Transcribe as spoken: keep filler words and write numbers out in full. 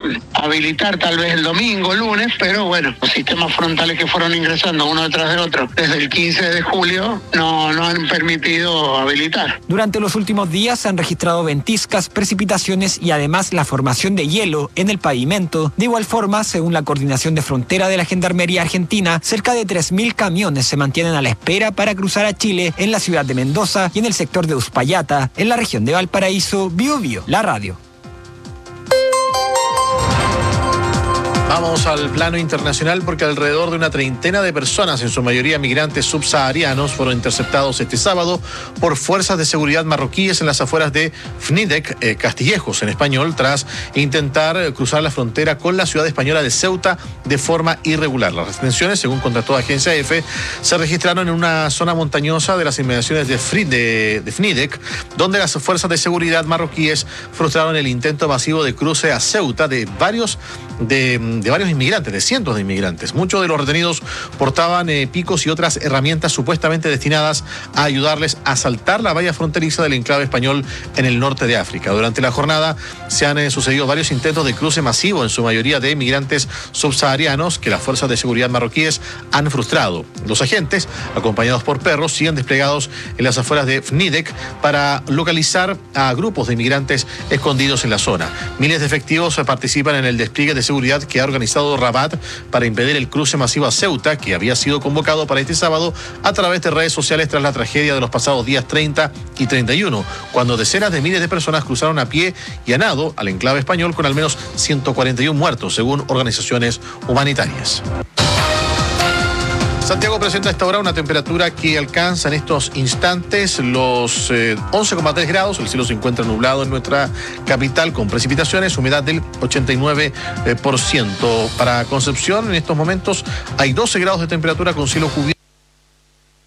habilitar tal vez el domingo, lunes, pero bueno, los sistemas frontales que fueron ingresando uno detrás de otro desde el quince de julio no, no han permitido habilitar. Durante los últimos días se han registrado ventiscas, precipitaciones y además la formación de hielo en el pavimento. De igual forma, según la Coordinación de Frontera de la Gendarmería Argentina, cerca de tres mil camiones se mantienen a la espera para cruzar a Chile en la ciudad de Mendoza y en el sector de Uspallata, en la región de Valparaíso. Biobío, la radio. Vamos al plano internacional porque alrededor de una treintena de personas, en su mayoría migrantes subsaharianos, fueron interceptados este sábado por fuerzas de seguridad marroquíes en las afueras de Fnidek, eh, Castillejos en español, tras intentar cruzar la frontera con la ciudad española de Ceuta de forma irregular. Las detenciones, según contactó la agencia EFE, se registraron en una zona montañosa de las inmediaciones de, Fri de, de Fnidek, donde las fuerzas de seguridad marroquíes frustraron el intento masivo de cruce a Ceuta de varios de de varios inmigrantes, de cientos de inmigrantes. Muchos de los retenidos portaban eh, picos y otras herramientas supuestamente destinadas a ayudarles a saltar la valla fronteriza del enclave español en el norte de África. Durante la jornada se han eh, sucedido varios intentos de cruce masivo, en su mayoría de inmigrantes subsaharianos, que las fuerzas de seguridad marroquíes han frustrado. Los agentes, acompañados por perros, siguen desplegados en las afueras de Fnidek para localizar a grupos de inmigrantes escondidos en la zona. Miles de efectivos participan en el despliegue de seguridad que ha organizado Rabat para impedir el cruce masivo a Ceuta, que había sido convocado para este sábado a través de redes sociales tras la tragedia de los pasados días treinta y treinta y uno, cuando decenas de miles de personas cruzaron a pie y a nado al enclave español, con al menos ciento cuarenta y uno muertos, según organizaciones humanitarias. Santiago presenta a esta hora una temperatura que alcanza en estos instantes los eh, once coma tres grados. El cielo se encuentra nublado en nuestra capital con precipitaciones, humedad del ochenta y nueve por ciento. Para Concepción, en estos momentos hay doce grados de temperatura con cielo cubierto.